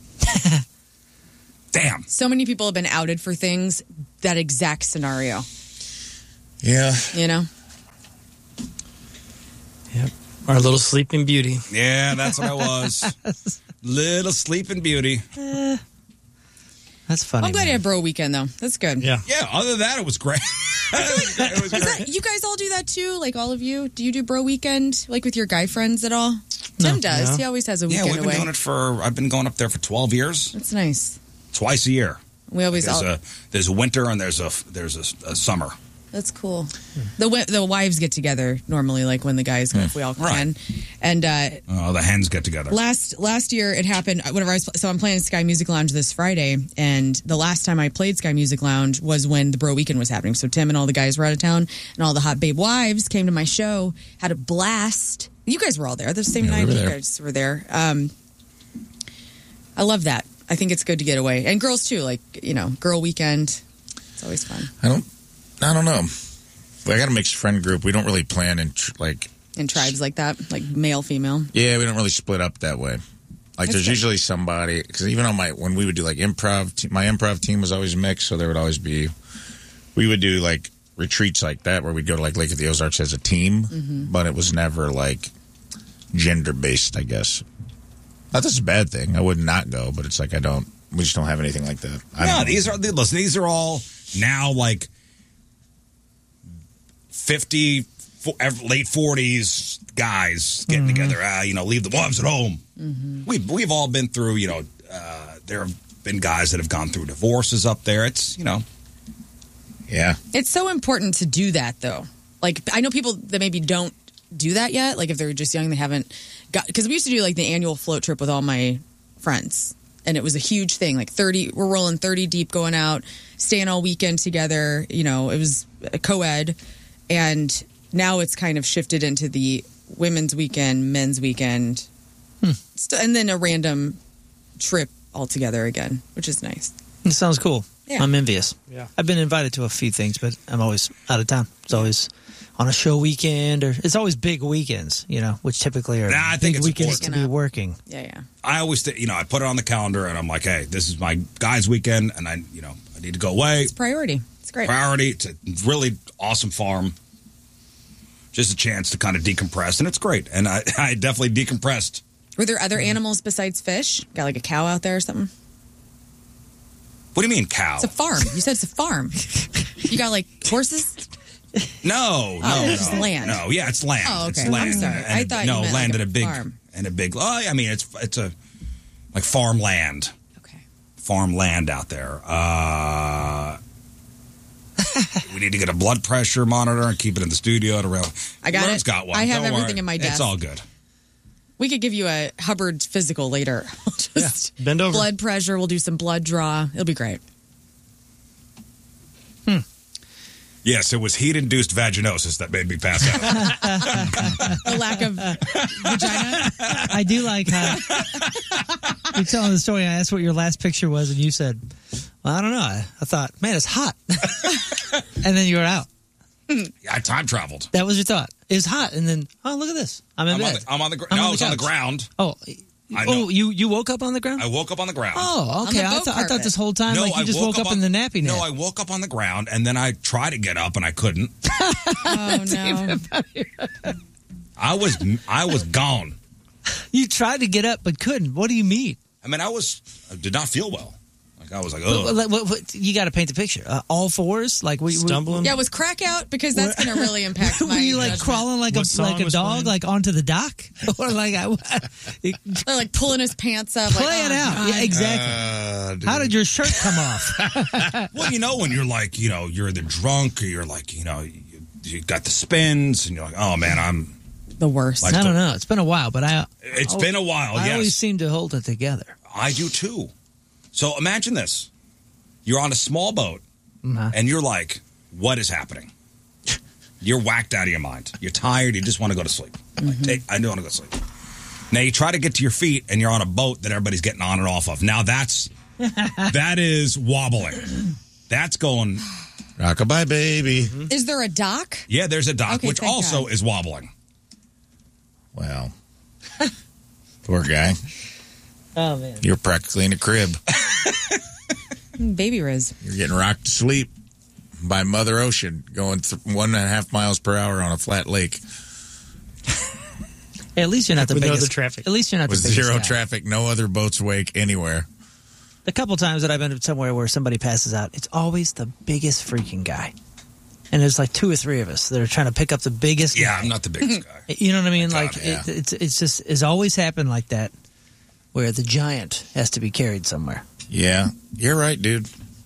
Damn. So many people have been outed for things, that exact scenario. Yeah. You know? Yep. Our little sleeping beauty. Yeah, that's what I was. Little sleeping beauty. That's funny. I'm glad you had bro weekend, though. That's good. Yeah. Yeah, other than that, it was great. It was great. You guys all do that too? Like all of you? Do you do bro weekend? Like with your guy friends at all? Tim does. No. He always has a Yeah, weekend we've been away. doing it I've been going up there for 12 years. That's nice. Twice a year. We always There's a winter and there's a summer. That's cool. The wives get together normally, like when the guys go, if we all can. And The hens get together. last year it happened whenever I'm playing Sky Music Lounge this Friday, and the last time I played Sky Music Lounge was when the bro weekend was happening. So Tim and all the guys were out of town, and all the hot babe wives came to my show, had a blast. You guys were all there the same night. we were You there. guys were there. I love that. I think it's good to get away, and girls too. Like girl weekend. It's always fun. I don't know. I got a mixed friend group. We don't really plan in In tribes like that, like male, female. Yeah, we don't really split up that way. Like, there's usually somebody, because even on when we would do like improv, my improv team was always mixed, so there would always be, we would do like retreats like that where we'd go to like Lake of the Ozarks as a team, but it was never like gender based, I guess. Not that's a bad thing. I would not go, but it's like we just don't have anything like that. No, these are all now like 50, late 40s guys getting together. Leave the wives at home. We've all been through. There have been guys that have gone through divorces up there. It's Yeah. It's so important to do that, though. Like, I know people that maybe don't do that yet. Like, if they're just young, they haven't got. Because we used to do like the annual float trip with all my friends, and it was a huge thing. Like 30, we're rolling 30 deep, going out, staying all weekend together. It was a co-ed. And now it's kind of shifted into the women's weekend, men's weekend, and then a random trip altogether again, which is nice. It sounds cool. Yeah. I'm envious. Yeah. I've been invited to a few things, but I'm always out of town. It's always on a show weekend, or it's always big weekends, which typically are I think big it's weekends important. to be working. Yeah. I always, I put it on the calendar and I'm like, hey, this is my guys' weekend, and I need to go away. It's priority. It's great. Priority. It's a really awesome farm. Just a chance to kind of decompress, and it's great. And I definitely decompressed. Were there other animals besides fish? Got like a cow out there or something? What do you mean, cow? It's a farm. You said it's a farm. You got like horses? No, it's just land. No, yeah, it's land. Oh, okay. It's land. I'm sorry. And I thought you meant land like and a big farm. Oh, I mean, it's a like farmland. Okay. Farmland out there. We need to get a blood pressure monitor and keep it in the studio at around. I got Vern's it. got one. I have Don't everything worry. in my desk. It's all good. We could give you a Hubbard physical later. We'll just bend over. Blood pressure. We'll do some blood draw. It'll be great. Yes, it was heat-induced vaginosis that made me pass out. The lack of vagina. I do like how you're telling the story. I asked what your last picture was, and you said, well, I don't know. I thought, man, it's hot. And then you were out. I time traveled. That was your thought. It was hot, and then, oh, look at this. I'm in bed. I'm on the I'm no, on I the was on the couch. ground. Oh, I know. you woke up on the ground? I woke up on the ground. Oh, okay. On the I boat thought carpet. this whole time like you just woke up in the nappy net. No, I woke up on the ground, and then I tried to get up, and I couldn't. Oh, no. Oh. I was gone. You tried to get up but couldn't. What do you mean? I mean, I did not feel well. Like I was like, oh, What, you got to paint the picture. All fours, like Stumbling? Yeah, was crack out? Because that's going to really impact my Were you like judgment. crawling like What song a was dog, playing? like onto the dock, or like Or like pulling his pants up. play like, it oh, out? God. Yeah, exactly. Dude. How did your shirt come off? well, when you're like, you're either drunk or you're like, you got the spins, and you're like, oh man, I'm. The worst. Like I don't know. It's been a while, but It's been a while. I Yes, always seem to hold it together. I do too. So imagine this: you're on a small boat, and you're like, what is happening? You're whacked out of your mind. You're tired. You just want to go to sleep. Like, I don't want to go to sleep. Now you try to get to your feet, and you're on a boat that everybody's getting on and off of. Now that is wobbling. That's going. Rockabye, baby. Is there a dock? Yeah, there's a dock, Okay, which thank also God. is wobbling. Well, Poor guy. Oh, man. You're practically in a crib. Baby Riz. You're getting rocked to sleep by Mother Ocean going 1.5 miles per hour on a flat lake Hey, at least you're not the With no biggest. other traffic. At least you're not with the biggest zero guy. traffic, no other boats wake anywhere. The couple times that I've been somewhere where somebody passes out, it's always the biggest freaking guy. And there's like 2 or 3 of us that are trying to pick up the biggest Yeah, guy. I'm not the biggest guy. You know what I mean? God, Like yeah. it's always happened like that, where the giant has to be carried somewhere. Yeah, you're right, dude.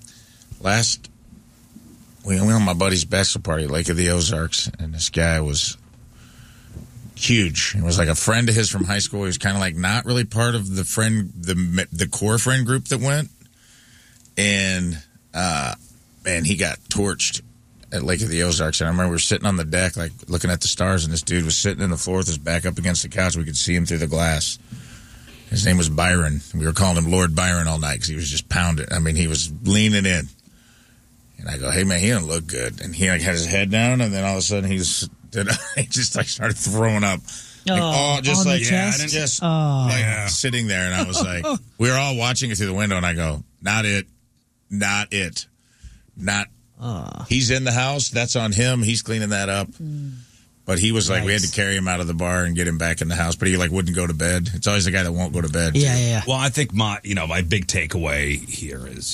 We went on my buddy's bachelor party, Lake of the Ozarks, and this guy was huge. He was like a friend of his from high school. He was kind of like not really part of the core friend group that went. And man, he got torched at Lake of the Ozarks. And I remember we were sitting on the deck, like looking at the stars, and this dude was sitting in the floor with his back up against the couch. We could see him through the glass. His name was Byron. We were calling him Lord Byron all night because he was just pounding. I mean, he was leaning in. And I go, hey, man, he don't look good. And he like had his head down, and then all of a sudden he just like started throwing up. Like, on the chest? Just Oh. like sitting there. And I was like, we were all watching it through the window, and I go, not it. He's in the house. That's on him. He's cleaning that up. But he was like, we had to carry him out of the bar and get him back in the house. But he like wouldn't go to bed. It's always the guy that won't go to bed. too. Yeah. Well, I think my big takeaway here is,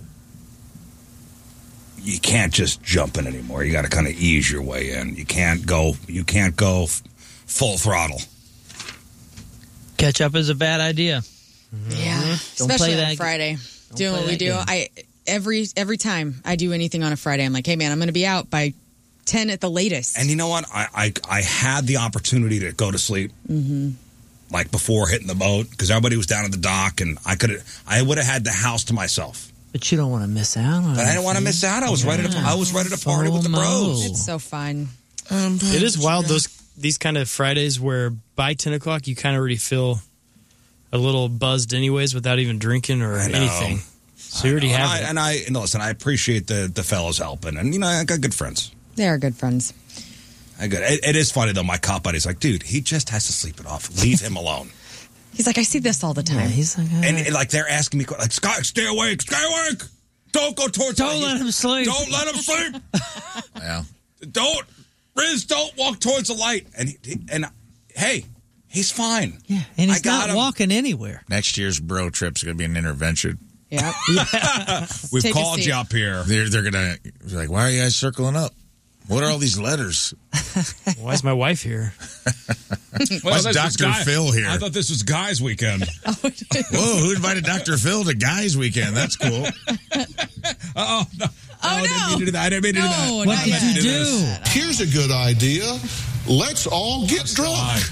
you can't just jump in anymore. You got to kind of ease your way in. You can't go full throttle. Catch up is a bad idea. Yeah, Don't especially play on that- Friday. don't Doing play what we that do. game. Every time I do anything on a Friday, I'm like, hey man, I'm going to be out by 10 at the latest. And you know what? I had the opportunity to go to sleep, like before hitting the boat, because everybody was down at the dock, and I would have had the house to myself. But you don't want to miss out on But I didn't want to miss out. I was ready to party with the bros. It's so fun. It is wild, these kind of Fridays where by 10 o'clock you kind of already feel a little buzzed anyways without even drinking or I know. anything. So you already have it. And listen, I appreciate the fellas helping, and I got good friends. They are good friends. It is funny though. My cop buddy's like, dude, he just has to sleep it off. Leave him alone. He's like, I see this all the Yeah, time. he's like, And like they're asking me, like, Scott, stay awake. Don't go towards. don't let him sleep. Don't let him sleep. Yeah. Don't walk towards the light. And hey, he's fine. Yeah, and I he's got not him. walking anywhere. Next year's bro trip's going to be an intervention. Yeah. We've Take a called seat. you up here. They're going to be like, why are you guys circling up? What are all these letters? Why is my wife here? Why's Dr. Phil here? I thought this was guys' weekend. Whoa, who invited Dr. Phil to Guys Weekend? That's cool. Oh no! I didn't mean to do that. I didn't mean to do that. No, What not did yet. you do? Here's a good idea. Let's all get drunk.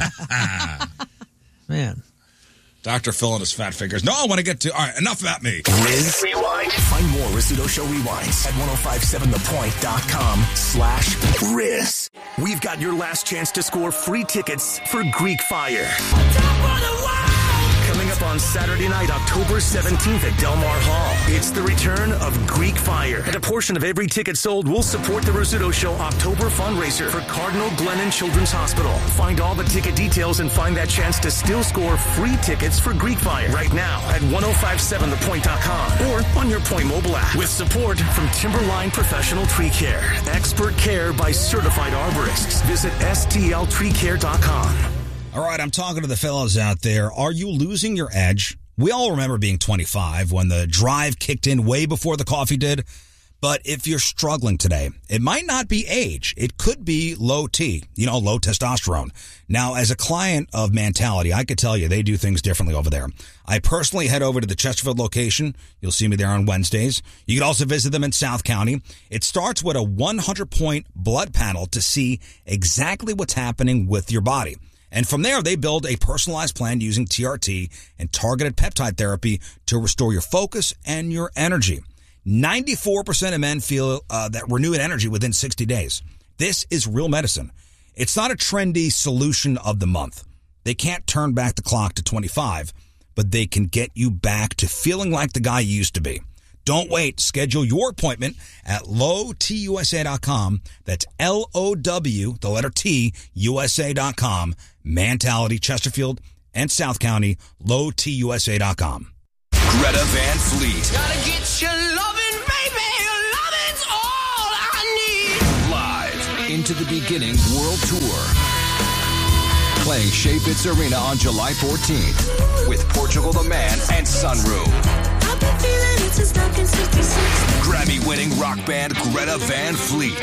Man. Dr. Phil and his fat fingers. No, I want to get to. All right, enough about me. Riz Rewind. Find more Rizzuto Show Rewinds at 1057thepoint.com/Riz. We've got your last chance to score free tickets for Greek Fire. Coming up on Saturday night, October 17th at Del Mar Hall. It's the return of Greek Fire. And a portion of every ticket sold will support the Rizzuto Show October fundraiser for Cardinal Glennon Children's Hospital. Find all the ticket details and find that chance to still score free tickets for Greek Fire right now at 1057thepoint.com or on your Point mobile app. With support from Timberline Professional Tree Care. Expert care by certified arborists. Visit stltreecare.com. All right, I'm talking to the fellows out there. Are you losing your edge? We all remember being 25 when the drive kicked in way before the coffee did. But if you're struggling today, it might not be age. It could be low T, low testosterone. Now, as a client of Mentality, I could tell you they do things differently over there. I personally head over to the Chesterfield location. You'll see me there on Wednesdays. You can also visit them in South County. It starts with a 100-point blood panel to see exactly what's happening with your body. And from there, they build a personalized plan using TRT and targeted peptide therapy to restore your focus and your energy. 94% of men feel that renewed energy within 60 days. This is real medicine. It's not a trendy solution of the month. They can't turn back the clock to 25, but they can get you back to feeling like the guy you used to be. Don't wait. Schedule your appointment at lowtusa.com. That's LOW, the letter T, USA.com. Mentality, Chesterfield and South County, lowtusa.com. Greta Van Fleet. Gotta get your loving, baby. Your loving's all I need. Live into the beginning world tour. Playing Shea Fitz Arena on July 14th with Portugal the Man and Sunroof. I've been feeling it since 1966. Grammy-winning rock band Greta Van Fleet.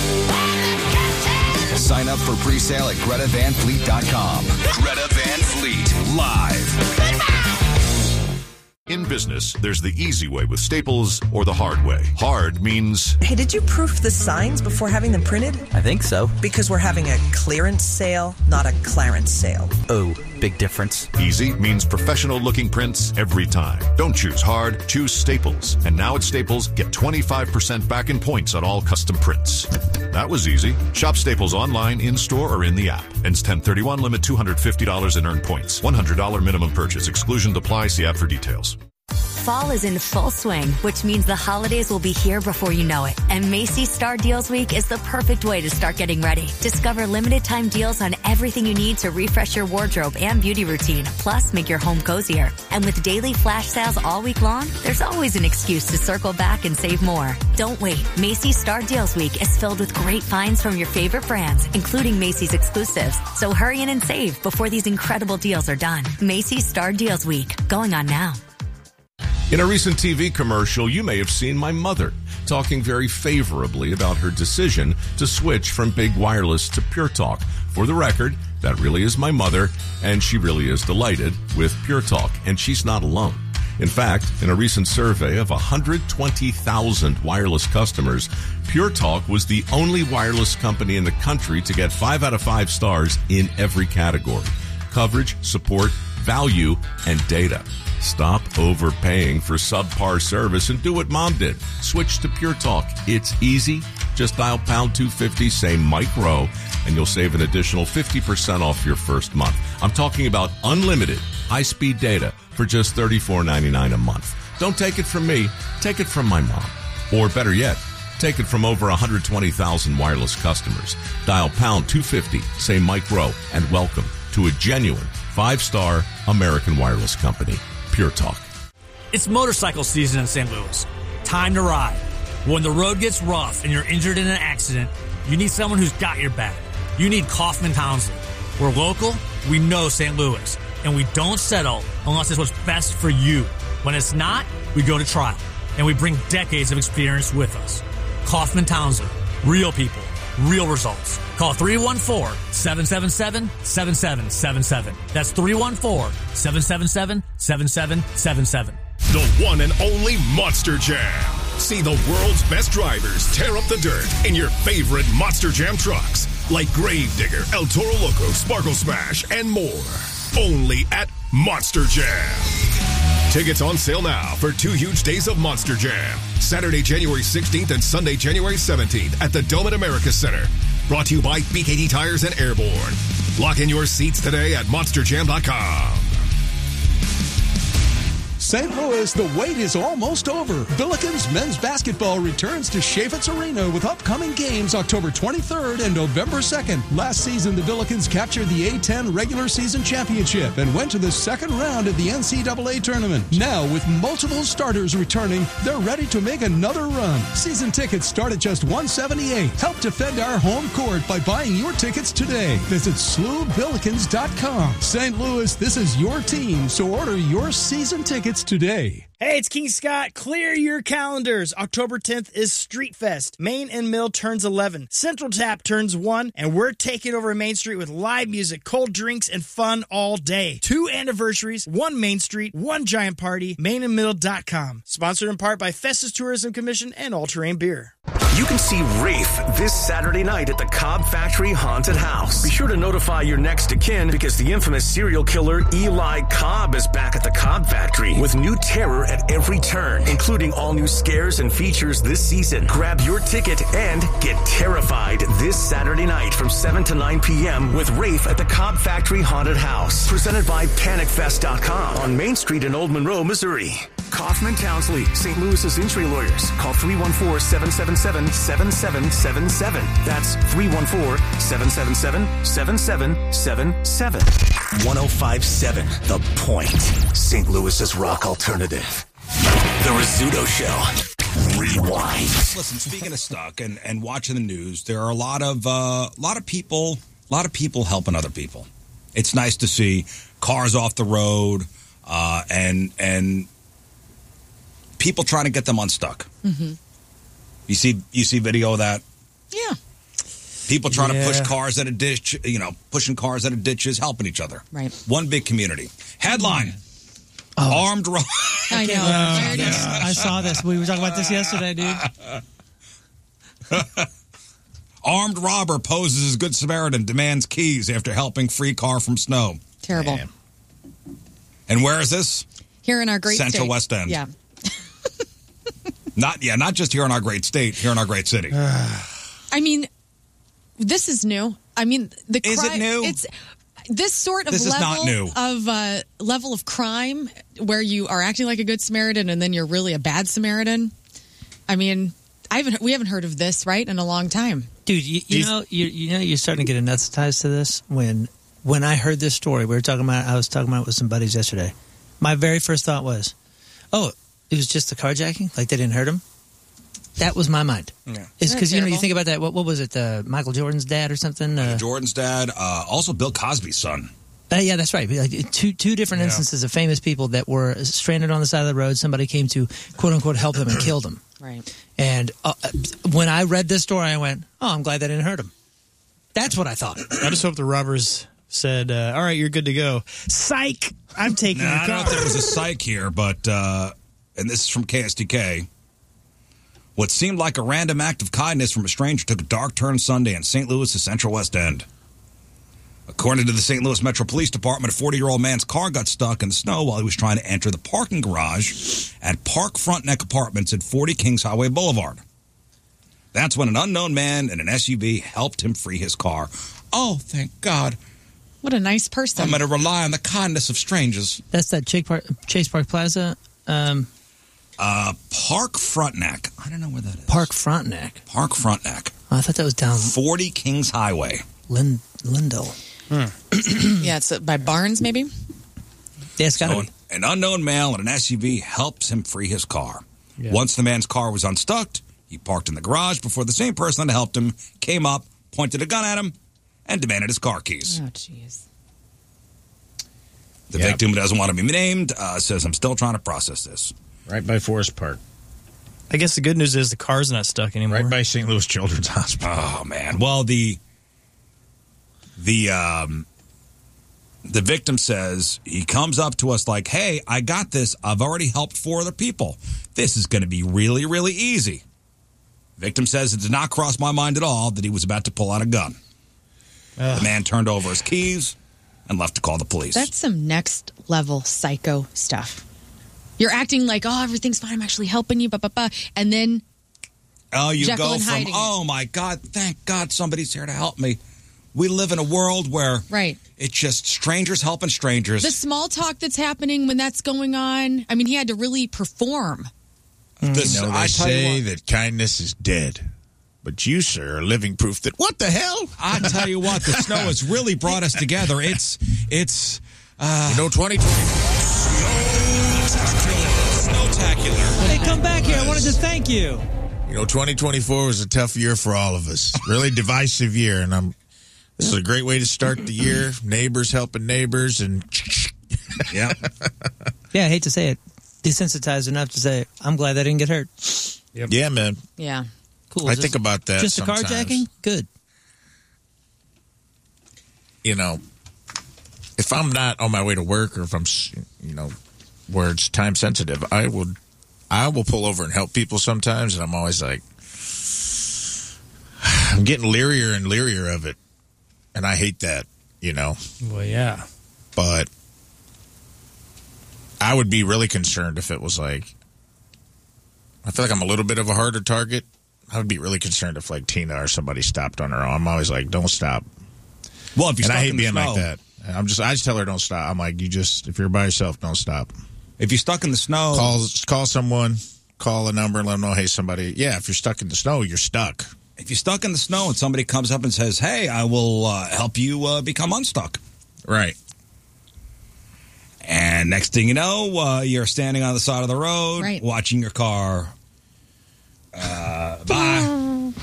Sign up for pre-sale at GretaVanFleet.com. Greta Van Fleet, live. In business, there's the easy way with Staples or the hard way. Hard means... Hey, did you proof the signs before having them printed? I think so. Because we're having a clearance sale, not a Clarence sale. Oh, big difference. Easy means professional-looking prints every time. Don't choose hard, choose Staples. And now at Staples, get 25% back in points on all custom prints. That was easy. Shop Staples online, in-store, or in the app. Ends 10/31, limit $250 in earned points. $100 minimum purchase. Exclusion apply. See app for details. Fall is in full swing, which means the holidays will be here before you know it. And Macy's Star Deals Week is the perfect way to start getting ready. Discover limited time deals on everything you need to refresh your wardrobe and beauty routine, plus make your home cozier. And with daily flash sales all week long, there's always an excuse to circle back and save more. Don't wait. Macy's Star Deals Week is filled with great finds from your favorite brands, including Macy's exclusives. So hurry in and save before these incredible deals are done. Macy's Star Deals Week, going on now. In a recent TV commercial, you may have seen my mother talking very favorably about her decision to switch from Big Wireless to Pure Talk. For the record, that really is my mother, and she really is delighted with Pure Talk, and she's not alone. In fact, in a recent survey of 120,000 wireless customers, Pure Talk was the only wireless company in the country to get 5 out of 5 stars in every category: coverage, support, value, and data. Stop overpaying for subpar service and do what Mom did. Switch to Pure Talk. It's easy. Just dial pound 250, say Mike Rowe, and you'll save an additional 50% off your first month. I'm talking about unlimited high-speed data for just $34.99 a month. Don't take it from me. Take it from my mom. Or better yet, take it from over 120,000 wireless customers. Dial pound 250, say Mike Rowe, and welcome to a genuine 5-star American wireless company. Pure Talk. It's motorcycle season in St. Louis. Time to ride. When the road gets rough and you're injured in an accident, you need someone who's got your back. You need Kaufman Townsley. We're local, we know St. Louis, and we don't settle unless it's what's best for you. When it's not, we go to trial, and we bring decades of experience with us. Kaufman Townsley. Real people. Real results. Call 314-777-7777. That's 314-777-7777. The one and only Monster Jam. See the world's best drivers tear up the dirt in your favorite Monster Jam trucks, like Gravedigger, El Toro Loco, Sparkle Smash, and more. Only at Monster Jam. Tickets on sale now for 2 huge days of Monster Jam. Saturday, January 16th and Sunday, January 17th at the Dome at America Center. Brought to you by BKD Tires and Airborne. Lock in your seats today at monsterjam.com. St. Louis, the wait is almost over. Billikens men's basketball returns to Shea Fitz Arena with upcoming games October 23rd and November 2nd. Last season, the Billikens captured the A-10 regular season championship and went to the second round of the NCAA tournament. Now, with multiple starters returning, they're ready to make another run. Season tickets start at just $178. Help defend our home court by buying your tickets today. Visit SLUBillikens.com. St. Louis, this is your team, so order your season tickets today. Hey, it's King Scott. Clear your calendars. October 10th is Street Fest. Main and Mill turns 11. Central Tap turns 1. And we're taking over Main Street with live music, cold drinks, and fun all day. 2 anniversaries, 1 Main Street, 1 giant party. mainandmill.com. Sponsored in part by Festus Tourism Commission and All Terrain Beer. You can see Rafe this Saturday night at the Cobb Factory Haunted House. Be sure to notify your next of kin because the infamous serial killer Eli Cobb is back at the Cobb Factory with new terror at every turn, including all new scares and features this season. Grab your ticket and get terrified this Saturday night from 7 to 9 p.m. with Rafe at the Cobb Factory Haunted House. Presented by PanicFest.com on Main Street in Old Monroe, Missouri. Kaufman Townsley, St. Louis's injury lawyers. Call 314-777-7777. That's 314-777-7777. 105.7 The Point. St. Louis's rock alternative. The Rizzuto Show. Rewind. Listen, speaking of stuck and watching the news, there are a lot of people helping other people. It's nice to see cars off the road and people trying to get them unstuck. Mm-hmm. You see video of that? Yeah. People trying to push cars at a ditch, pushing cars out of ditches, helping each other. Right. One big community. Headline. Armed robber. I know. I saw this. We were talking about this yesterday, dude. Armed robber poses as Good Samaritan, demands keys after helping free car from snow. Terrible. Damn. And where is this? Here in our great Central state. West End. Yeah. Not just here in our great state, here in our great city. I mean, this is new. I mean, Is it new? It's this sort of This is level not new. of level of crime where you are acting like a good Samaritan and then you're really a bad Samaritan. I mean, we haven't heard of this in a long time, dude. You're starting to get anesthetized to this. When I heard this story, I was talking about it with some buddies yesterday. My very first thought was, oh, it was just the carjacking, like they didn't hurt him. That was my mind. Yeah. It's because you think about that. What was it? Michael Jordan's dad or something? Jordan's dad, also Bill Cosby's son. Yeah, that's right. Like two different instances of famous people that were stranded on the side of the road. Somebody came to quote unquote help them and killed them. Right. And when I read this story, I went, "Oh, I'm glad they didn't hurt him." That's what I thought. I just hope the robbers said, "All right, you're good to go." Psych! I'm taking your car. I don't know if there was a psych here, but and this is from KSTK. What seemed like a random act of kindness from a stranger took a dark turn Sunday in St. Louis' Central West End. According to the St. Louis Metro Police Department, a 40-year-old man's car got stuck in the snow while he was trying to enter the parking garage at Park Frontenac Apartments at 40 Kings Highway Boulevard. That's when an unknown man in an SUV helped him free his car. Oh, thank God. What a nice person. I'm going to rely on the kindness of strangers. That's that Chase Park Plaza? Park Frontenac. I don't know where that is. Park Frontenac. Park Frontenac. Oh, I thought that was down 40 Kings Highway. Lindell. Yeah, it's by Barnes, maybe? Yeah, it's got to be. An unknown male in an SUV helps him free his car. Yeah. Once the man's car was unstuck, he parked in the garage before the same person that helped him came up, pointed a gun at him, and demanded his car keys. Oh, jeez. The victim, who doesn't want to be named, says, I'm still trying to process this. Right by Forest Park. I guess the good news is the car's not stuck anymore. Right by St. Louis Children's Hospital. Oh, man. Well, the victim says, he comes up to us like, hey, I got this. I've already helped 4 other people. This is going to be really, really easy. Victim says it did not cross my mind at all that he was about to pull out a gun. The man turned over his keys and left to call the police. That's some next level psycho stuff. You're acting like, oh, everything's fine. I'm actually helping you, and then you Jekyll go and from, hiding oh, my God, thank God somebody's here to help me. We live in a world where it's just strangers helping strangers. The small talk that's happening when that's going on. I mean, he had to really perform. They say that kindness is dead. But you, sir, are living proof that, what the hell? I tell you what, the snow has really brought us together. It's 2020. Snowtacular. Hey, come back here. I wanted to thank you. 2024 was a tough year for all of us. Really divisive year. And this is a great way to start the year. Neighbors helping neighbors. And yeah. Yeah, I hate to say it. Desensitized enough to say, I'm glad they didn't get hurt. Yep. Yeah, man. Yeah. Cool. I think about that just sometimes. Just a carjacking? Good. If I'm not on my way to work or if I'm, where it's time sensitive, I will pull over and help people sometimes. And I'm always like, I'm getting leerier and leerier of it. And I hate that, Well, yeah. But I would be really concerned if it was like, I feel like I'm a little bit of a harder target. I would be really concerned if like Tina or somebody stopped on her own. I'm always like, don't stop. Well, if you're and I stuck hate in the being snow, like that. I just tell her don't stop. I'm like, if you're by yourself, don't stop. If you're stuck in the snow, call someone, call a number, and let them know, hey, somebody. Yeah, if you're stuck in the snow, you're stuck. If you're stuck in the snow and somebody comes up and says, hey, I will help you become unstuck. Right. And next thing you know, you're standing on the side of the road, watching your car. Bye.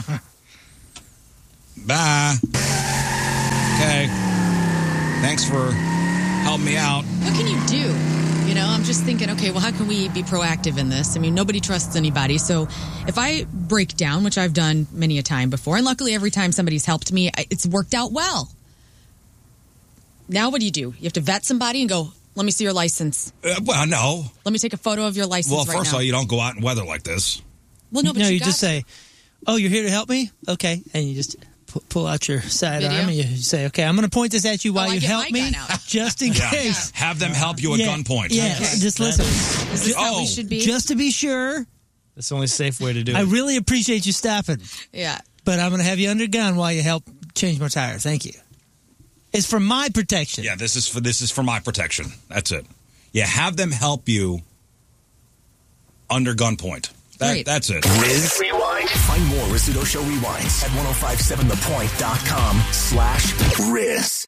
Bye. Okay. Thanks for helping me out. What can you do? You know, I'm just thinking, okay, well, how can we be proactive in this? I mean, nobody trusts anybody. So if I break down, which I've done many a time before, and luckily every time somebody's helped me, it's worked out well. Now what do? You have to vet somebody and go, let me see your license. Well, no. Let me take a photo of your license right now. Well, first of all, you don't go out in weather like this. Well, no, but you just say, oh, you're here to help me? Okay. And you just pull out your sidearm and you say, okay, I'm going to point this at you while you help me, just in case. Have them help you at gunpoint. Yeah, just listen. Is this how we should be? Just to be sure. That's the only safe way to do it. I really appreciate you stopping. Yeah. But I'm going to have you under gun while you help change my tire. Thank you. It's for my protection. Yeah, this is for my protection. That's it. Yeah, have them help you under gunpoint. That's it. Riz Rewind. Find more Rizzuto Show Rewinds at 1057thepoint.com/Riz.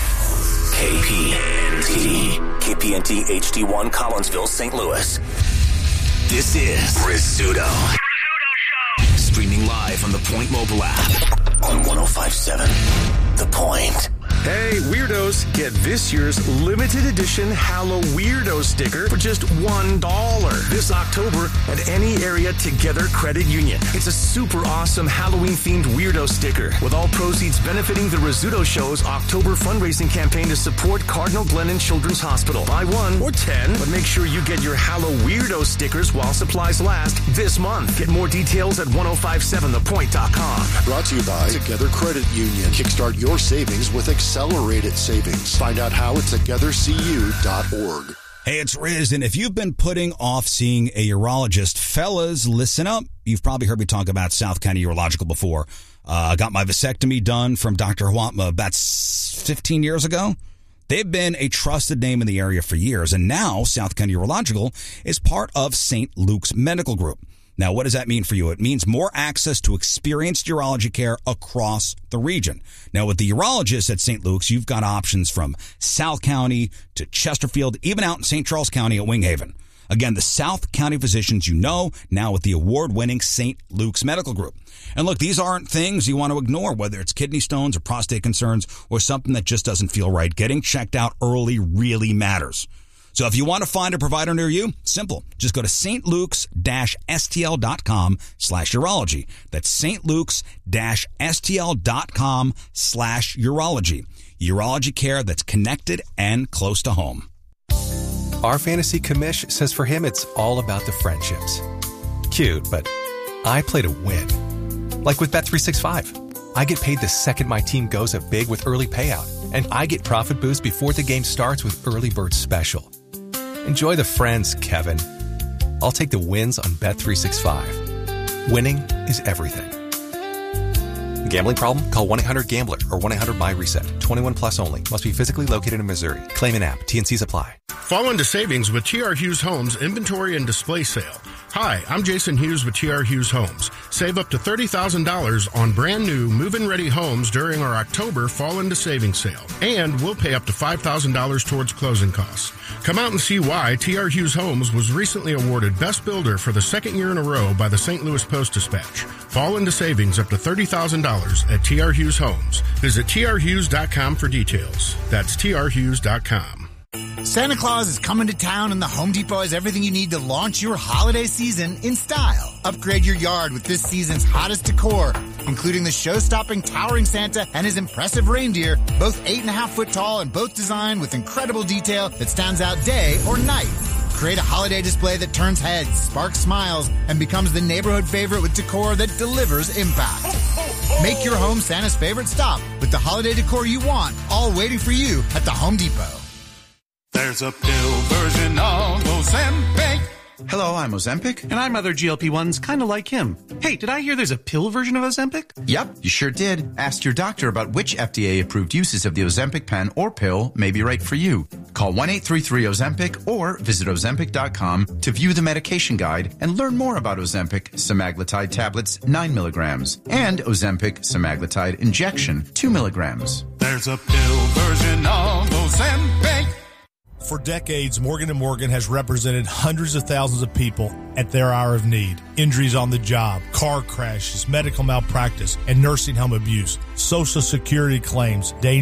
KPNT HD1 Collinsville, St. Louis. This is Rizzuto. Streaming live on the Point mobile app on 1057 The Point. Hey, weirdos, get this year's limited edition Hallow Weirdo sticker for just $1 this October at any area Together Credit Union. It's a super awesome Halloween-themed weirdo sticker with all proceeds benefiting the Rizzuto Show's October fundraising campaign to support Cardinal Glennon Children's Hospital. Buy 1 or 10, but make sure you get your Hallow Weirdo stickers while supplies last this month. Get more details at 1057thepoint.com. Brought to you by Together Credit Union. Kickstart your savings with accelerated savings. Find out how at togethercu.org. Hey, it's Riz, and if you've been putting off seeing a urologist, fellas, listen up. You've probably heard me talk about South County Urological before. I got my vasectomy done from Dr. Huatma about 15 years ago. They've been a trusted name in the area for years, and now South County Urological is part of St. Luke's Medical Group. Now, what does that mean for you? It means more access to experienced urology care across the region. Now, with the urologists at St. Luke's, you've got options from South County to Chesterfield, even out in St. Charles County at Winghaven. Again, the South County physicians you know, now with the award-winning St. Luke's Medical Group. And look, these aren't things you want to ignore, whether it's kidney stones or prostate concerns or something that just doesn't feel right. Getting checked out early really matters. So if you want to find a provider near you, simple. Just go to stlukes-stl.com/urology. That's stlukes-stl.com/urology. Urology care that's connected and close to home. Our fantasy commish says for him it's all about the friendships. Cute, but I play to win. Like with Bet365. I get paid the second my team goes up big with early payout. And I get profit boost before the game starts with Early Bird Special. Enjoy the friends, Kevin. I'll take the wins on Bet365. Winning is everything. Gambling problem? Call 1-800-GAMBLER or 1-800-MY-RESET. 21 plus only. Must be physically located in Missouri. Claim an app. T&Cs apply. Fall into savings with TR Hughes Homes Inventory and Display Sale. Hi, I'm Jason Hughes with TR Hughes Homes. Save up to $30,000 on brand new move-in ready homes during our October Fall into Savings Sale. And we'll pay up to $5,000 towards closing costs. Come out and see why TR Hughes Homes was recently awarded Best Builder for the second year in a row by the St. Louis Post-Dispatch. Fall into savings up to $30,000 at TR Hughes Homes. Visit trhughes.com for details. That's trhughes.com. Santa Claus is coming to town, and the Home Depot has everything you need to launch your holiday season in style. Upgrade your yard with this season's hottest decor, including the show-stopping towering Santa and his impressive reindeer, both 8.5 foot tall and both designed with incredible detail that stands out day or night. Create a holiday display that turns heads, sparks smiles, and becomes the neighborhood favorite with decor that delivers impact. Make your home Santa's favorite stop with the holiday decor you want, all waiting for you at the Home Depot. There's a pill version of Ozempic Hello, I'm Ozempic. And I'm other GLP-1s kind of like him. Hey, did I hear there's a pill version of Ozempic? Yep, you sure did. Ask your doctor about which FDA-approved uses of the Ozempic pen or pill may be right for you. Call 1-833-OZEMPIC or visit Ozempic.com to view the medication guide and learn more about Ozempic semaglutide tablets 9 milligrams and Ozempic semaglutide injection 2 milligrams. There's a pill version of Ozempic. For decades, Morgan & Morgan has represented hundreds of thousands of people at their hour of need. Injuries on the job, car crashes, medical malpractice, and nursing home abuse, Social Security claims, dangerous